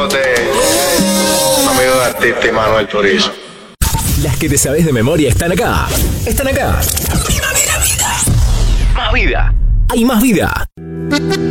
Amigo de artista y Manuel Turizo. Las que te sabes de memoria están acá. Están acá. Más vida. Hay más vida.